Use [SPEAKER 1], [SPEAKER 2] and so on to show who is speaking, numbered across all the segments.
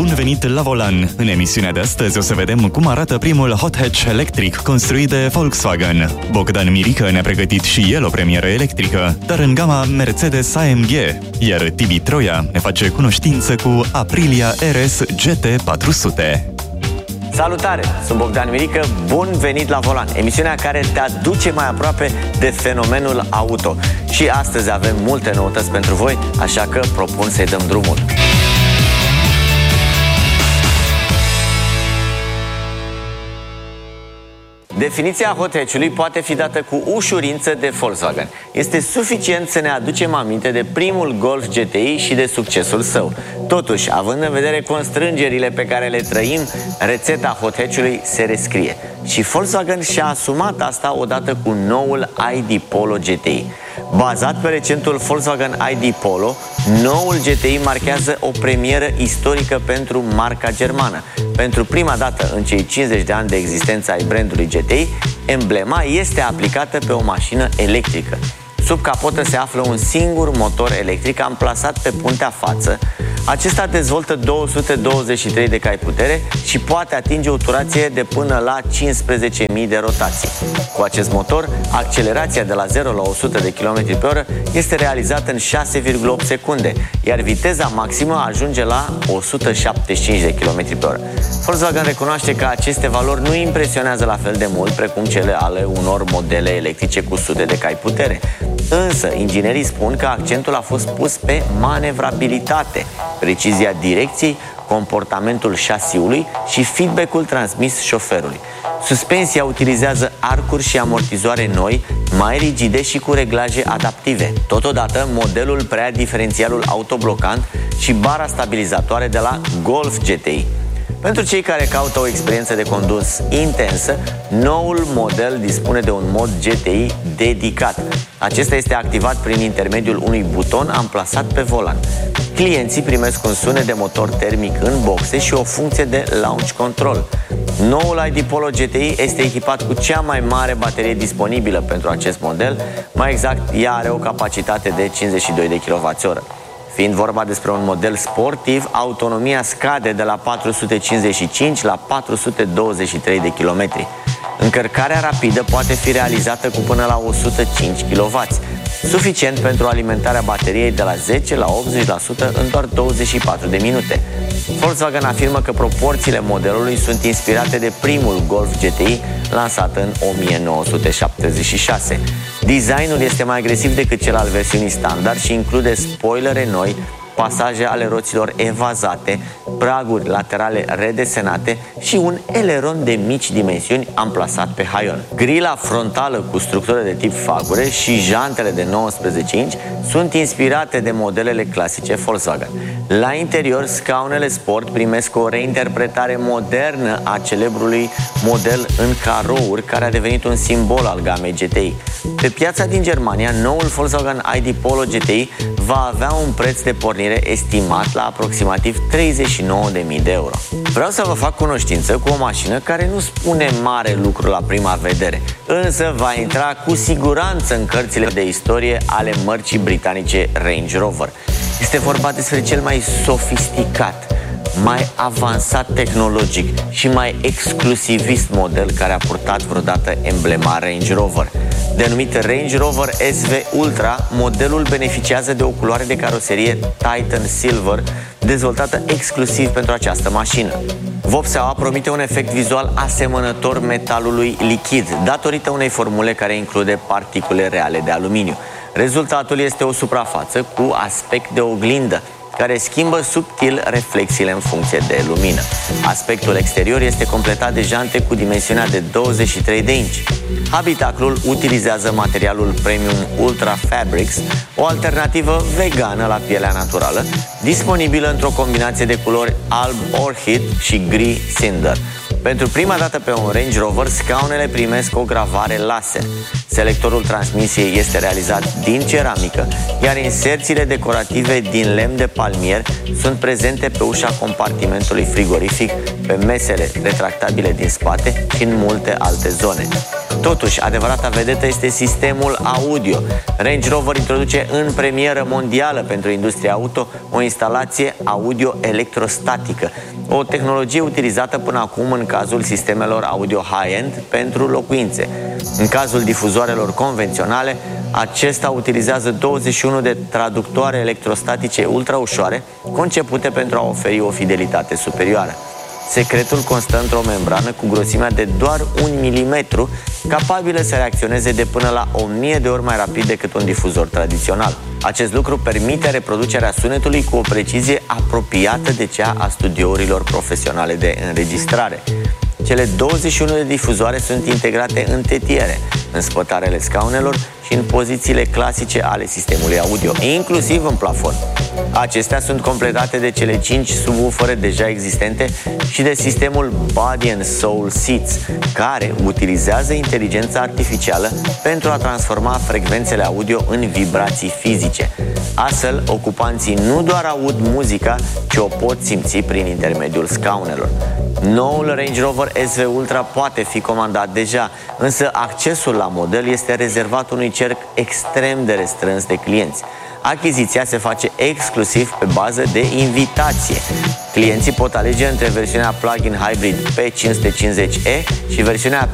[SPEAKER 1] Bun venit la volan! În emisiunea de astăzi o să vedem cum arată primul hot hatch electric construit de Volkswagen. Bogdan Mirică ne-a pregătit și el o premieră electrică, dar în gama Mercedes AMG, iar Tibi Troia ne face cunoștință cu Aprilia RS GT 400.
[SPEAKER 2] Salutare! Sunt Bogdan Mirică, bun venit la volan, emisiunea care te aduce mai aproape de fenomenul auto. Și astăzi avem multe noutăți pentru voi, așa că propun să-i dăm drumul. Definiția hot hatch-ului poate fi dată cu ușurință de Volkswagen. Este suficient să ne aducem aminte de primul Golf GTI și de succesul său. Totuși, având în vedere constrângerile pe care le trăim, rețeta hot hatch-ului se rescrie. Și Volkswagen și-a asumat asta odată cu noul ID Polo GTI. Bazat pe recentul Volkswagen ID Polo, noul GTI marchează o premieră istorică pentru marca germană. Pentru prima dată în cei 50 de ani de existență ai brandului GTI, emblema este aplicată pe o mașină electrică. Sub capotă se află un singur motor electric amplasat pe puntea față. Acesta dezvoltă 223 de cai putere și poate atinge o turație de până la 15.000 de rotații. Cu acest motor, accelerația de la 0 la 100 de km pe oră este realizată în 6,8 secunde, iar viteza maximă ajunge la 175 de km pe oră. Volkswagen recunoaște că aceste valori nu impresionează la fel de mult precum cele ale unor modele electrice cu sute de cai putere. Însă, inginerii spun că accentul a fost pus pe manevrabilitate, precizia direcției, comportamentul șasiului și feedback-ul transmis șoferului. Suspensia utilizează arcuri și amortizoare noi, mai rigide și cu reglaje adaptive. Totodată, modelul preia diferențialul autoblocant și bara stabilizatoare de la Golf GTI. Pentru cei care caută o experiență de condus intensă, noul model dispune de un mod GTI dedicat. Acesta este activat prin intermediul unui buton amplasat pe volan. Clienții primesc un sunet de motor termic în boxe și o funcție de launch control. Noul ID Polo GTI este echipat cu cea mai mare baterie disponibilă pentru acest model, mai exact, ea are o capacitate de 52 de kWh. Fiind vorba despre un model sportiv, autonomia scade de la 455 la 423 de km. Încărcarea rapidă poate fi realizată cu până la 105 kW, suficient pentru alimentarea bateriei de la 10 la 80% în doar 24 de minute. Volkswagen afirmă că proporțiile modelului sunt inspirate de primul Golf GTI lansat în 1976. Designul este mai agresiv decât cel al versiunii standard și include spoilere noi, pasaje ale roților evazate, praguri laterale redesenate și un eleron de mici dimensiuni amplasat pe haion. Grila frontală cu structură de tip fagure și jantele de 19 inci sunt inspirate de modelele clasice Volkswagen. La interior, scaunele sport primesc o reinterpretare modernă a celebrului model în carouri, care a devenit un simbol al gamei GTI. Pe piața din Germania, noul Volkswagen ID Polo GTI va avea un preț de pornire estimat la aproximativ 39.000 de euro. Vreau să vă fac cunoștință cu o mașină care nu spune mare lucru la prima vedere, însă va intra cu siguranță în cărțile de istorie ale mărcii britanice Range Rover. Este vorba despre cel mai sofisticat, mai avansat tehnologic și mai exclusivist model care a purtat vreodată emblema Range Rover. Denumit Range Rover SV Ultra, modelul beneficiază de o culoare de caroserie Titan Silver, dezvoltată exclusiv pentru această mașină. Vopseaua promite un efect vizual asemănător metalului lichid, datorită unei formule care include particule reale de aluminiu. Rezultatul este o suprafață cu aspect de oglindă, care schimbă subtil reflexiile în funcție de lumină. Aspectul exterior este completat de jante cu dimensiunea de 23 de inci. Habitaclul utilizează materialul Premium Ultra Fabrics, o alternativă vegană la pielea naturală, disponibilă într-o combinație de culori alb orchid și gri cinder. Pentru prima dată pe un Range Rover, scaunele primesc o gravare laser. Selectorul transmisiei este realizat din ceramică, iar inserțiile decorative din lemn de palmier sunt prezente pe ușa compartimentului frigorific, pe mesele retractabile din spate și în multe alte zone. Totuși, adevărata vedetă este sistemul audio. Range Rover introduce în premieră mondială pentru industria auto o instalație audio electrostatică, o tehnologie utilizată până acum în cazul sistemelor audio high-end pentru locuințe. În cazul difuzoarelor convenționale, acesta utilizează 21 de traductoare electrostatice ultraușoare, concepute pentru a oferi o fidelitate superioară. Secretul constă într-o membrană cu grosimea de doar 1 milimetru, capabilă să reacționeze de până la 1000 de ori mai rapid decât un difuzor tradițional. Acest lucru permite reproducerea sunetului cu o precizie apropiată de cea a studiourilor profesionale de înregistrare. Cele 21 de difuzoare sunt integrate în tetiere, în spătarele scaunelor și în pozițiile clasice ale sistemului audio, inclusiv în plafon. Acestea sunt completate de cele 5 subwoofere deja existente și de sistemul Body and Soul Seats, care utilizează inteligența artificială pentru a transforma frecvențele audio în vibrații fizice. Astfel, ocupanții nu doar aud muzica, ci o pot simți prin intermediul scaunelor. Noul Range Rover SV Ultra poate fi comandat deja, însă accesul la model este rezervat unui cerc extrem de restrâns de clienți. Achiziția se face exclusiv pe bază de invitație. Clienții pot alege între versiunea plug-in hybrid P550e și versiunea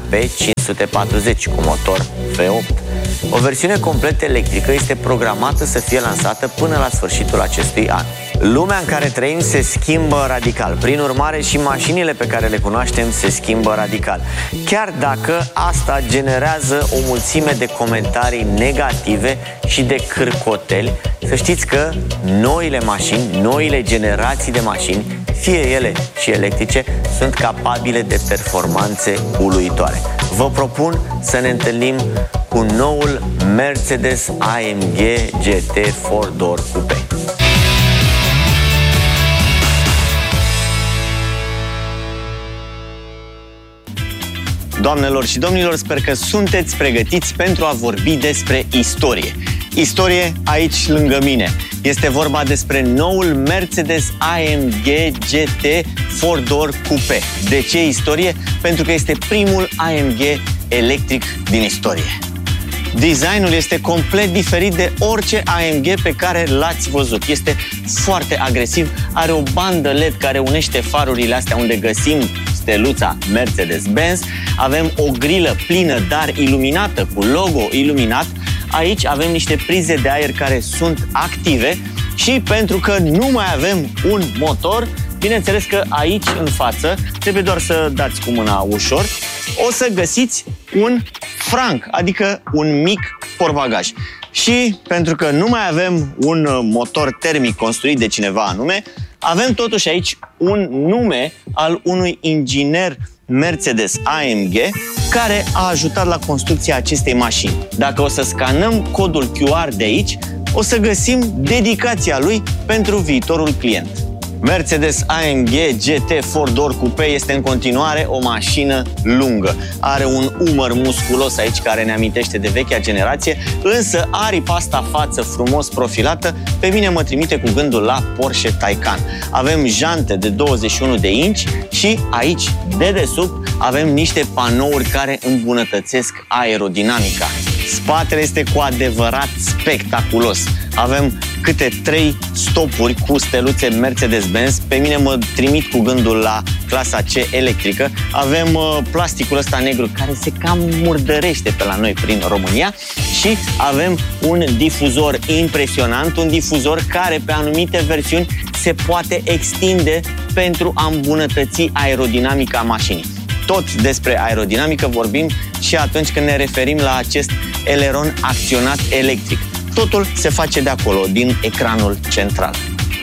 [SPEAKER 2] P540 cu motor V8. O versiune complet electrică este programată să fie lansată până la sfârșitul acestui an. Lumea în care trăim se schimbă radical. Prin urmare, și mașinile pe care le cunoaștem se schimbă radical. Chiar dacă asta generează o mulțime de comentarii negative și de cârcoteli, să știți că noile mașini, noile generații de mașini, fie ele și electrice, sunt capabile de performanțe uluitoare. Vă propun să ne întâlnim cu noul Mercedes AMG GT 4-Door Coupe. Doamnelor și domnilor, sper că sunteți pregătiți pentru a vorbi despre istorie. Istorie aici lângă mine. Este vorba despre noul Mercedes AMG GT 4-Door Coupe. De ce istorie? Pentru că este primul AMG electric din istorie. Designul este complet diferit de orice AMG pe care l-ați văzut. Este foarte agresiv, are o bandă LED care unește farurile astea unde găsim steluța Mercedes-Benz. Avem o grilă plină, dar iluminată, cu logo iluminat. Aici avem niște prize de aer care sunt active și pentru că nu mai avem un motor, bineînțeles că aici în față, trebuie doar să dați cu mâna ușor, o să găsiți un franc, adică un mic portbagaj. Și pentru că nu mai avem un motor termic construit de cineva anume, avem totuși aici un nume al unui inginer Mercedes AMG care a ajutat la construcția acestei mașini. Dacă o să scanăm codul QR de aici, o să găsim dedicația lui pentru viitorul client. Mercedes AMG GT 4-Door Coupe este în continuare o mașină lungă. Are un umăr musculos aici care ne amintește de vechea generație, însă aripa asta față frumos profilată pe mine mă trimite cu gândul la Porsche Taycan. Avem jante de 21 de inci și aici, dedesubt, avem niște panouri care îmbunătățesc aerodinamica. Spatele este cu adevărat spectaculos. Avem câte 3 stopuri cu steluțe Mercedes-Benz. Pe mine mă trimit cu gândul la clasa C electrică. Avem plasticul ăsta negru care se cam murdărește pe la noi prin România și avem un difuzor impresionant, un difuzor care pe anumite versiuni se poate extinde pentru a îmbunătăți aerodinamica mașinii. Tot despre aerodinamică vorbim și atunci când ne referim la acest eleron acționat electric. Totul se face de acolo, din ecranul central.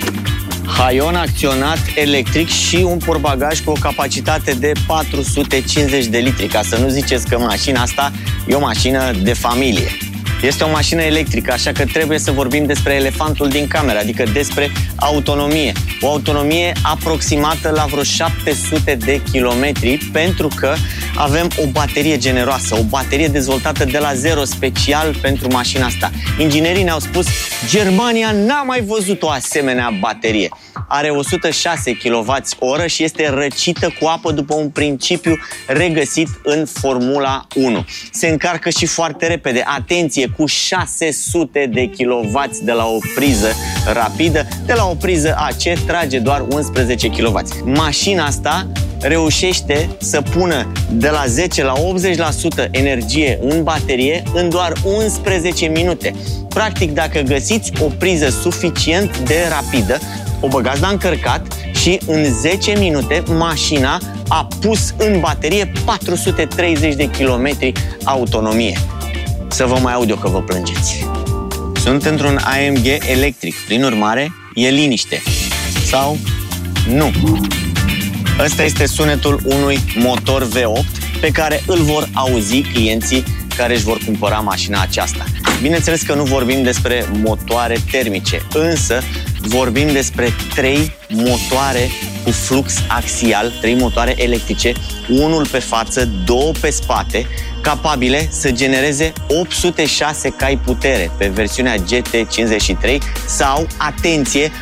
[SPEAKER 2] Haion acționat electric și un portbagaj cu o capacitate de 450 de litri, ca să nu ziceți că mașina asta e o mașină de familie. Este o mașină electrică, așa că trebuie să vorbim despre elefantul din cameră, adică despre autonomie. O autonomie aproximată la vreo 700 de kilometri, pentru că avem o baterie generoasă, o baterie dezvoltată de la zero special pentru mașina asta. Inginerii ne-au spus, Germania n-a mai văzut o asemenea baterie. Are 106 kWh și este răcită cu apă după un principiu regăsit în Formula 1. Se încarcă și foarte repede. Atenție, cu 600 de kW de la o priză rapidă. De la o priză AC trage doar 11 kW. Mașina asta reușește să pună de la 10 la 80% energie în baterie în doar 11 minute. Practic, dacă găsiți o priză suficient de rapidă, o băgați la încărcat și în 10 minute mașina a pus în baterie 430 de kilometri autonomie. Să vă mai aud eu că vă plângeți. Sunt într-un AMG electric, prin urmare, e liniște. Sau nu. Ăsta este sunetul unui motor V8 pe care îl vor auzi clienții care își vor cumpăra mașina aceasta. Bineînțeles că nu vorbim despre motoare termice, însă vorbim despre 3 motoare cu flux axial, 3 motoare electrice, unul pe față, 2 pe spate, capabile să genereze 806 cai putere pe versiunea GT53 sau, atenție,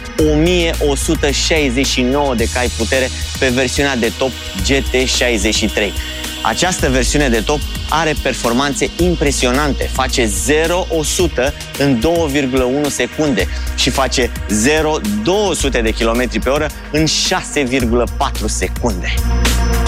[SPEAKER 2] 1169 de cai putere pe versiunea de top GT63. Această versiune de top are performanțe impresionante, face 0-100 în 2,1 secunde și face 0-200 de km/h în 6,4 secunde.